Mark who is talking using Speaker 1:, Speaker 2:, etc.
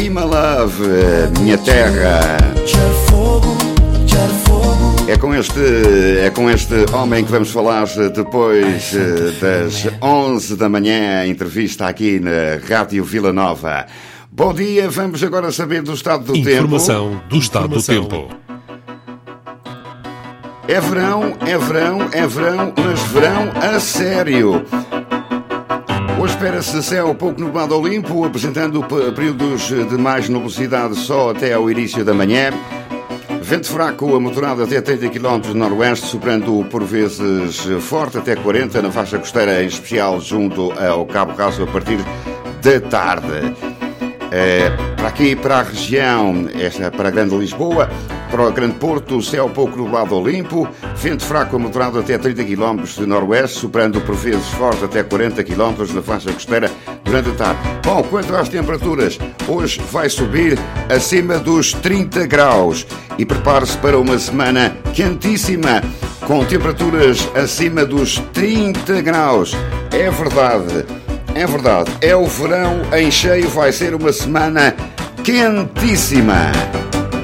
Speaker 1: My Love, minha terra. É com este homem que vamos falar depois das 11 da manhã, entrevista aqui na Rádio Vila Nova. Bom dia, vamos agora saber do estado do tempo.
Speaker 2: Informação do estado do tempo.
Speaker 1: É verão, mas verão a sério. Hoje espera-se céu pouco nublado ou limpo, apresentando períodos de mais nubosidade só até ao início da manhã. Vento fraco, amotorado até 30 km de noroeste, soprando por vezes forte até 40 na faixa costeira, em especial junto ao Cabo Raso a partir da tarde. Para aqui, para a região, para a Grande Lisboa, para o Grande Porto, céu pouco nublado ou limpo, vento fraco amotorado até 30 km de noroeste, soprando por vezes forte até 40 km na faixa costeira durante a tarde. Bom, quanto às temperaturas, hoje vai subir acima dos 30 graus e prepare-se para uma semana quentíssima, com temperaturas acima dos 30 graus. É verdade, é o verão em cheio, vai ser uma semana quentíssima.